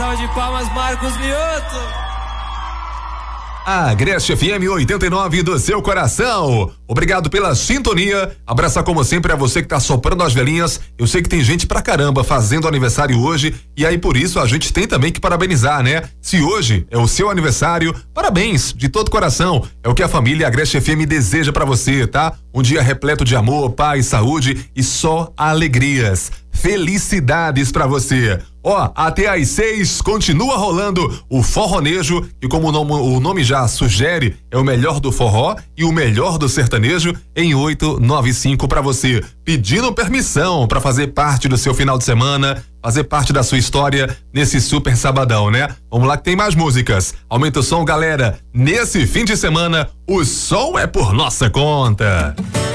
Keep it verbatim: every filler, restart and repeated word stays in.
salva de palmas, Marcos Mioto. A Agreste F M oitenta e nove do seu coração. Obrigado pela sintonia. Abraçar como sempre a você que tá soprando as velhinhas. Eu sei que tem gente pra caramba fazendo aniversário hoje e aí por isso a gente tem também que parabenizar, né? Se hoje é o seu aniversário, parabéns de todo coração. É o que a família Agreste F M deseja pra você, tá? Um dia repleto de amor, paz, saúde e só alegrias. Felicidades pra você. Ó, até às seis continua rolando o forronejo, que como o nome, o nome já sugere, é o melhor do forró e o melhor do sertanejo em oito nove cinco pra você. Pedindo permissão pra fazer parte do seu final de semana, fazer parte da sua história nesse super sabadão, né? Vamos lá que tem mais músicas. Aumenta o som, galera. Nesse fim de semana, o som é por nossa conta.